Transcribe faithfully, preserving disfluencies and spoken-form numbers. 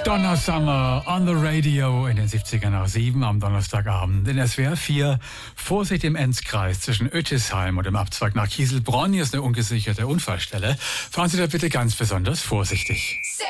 Donna Summer on the Radio in den siebziger nach sieben am Donnerstagabend in S W R vier. Vorsicht im Enzkreis zwischen Ötisheim und dem Abzweig nach Kieselbronn. Hier ist eine ungesicherte Unfallstelle. Fahren Sie da bitte ganz besonders vorsichtig.